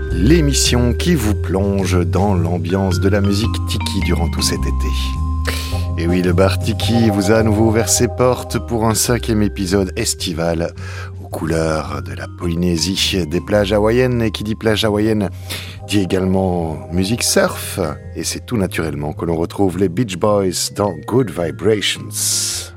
l'émission qui vous plonge dans l'ambiance de la musique tiki durant tout cet été. Et oui, le bar Tiki vous a à nouveau ouvert ses portes pour un 5e épisode estival aux couleurs de la Polynésie, des plages hawaïennes. Et qui dit plage hawaïenne dit également musique surf. Et c'est tout naturellement que l'on retrouve les Beach Boys dans Good Vibrations.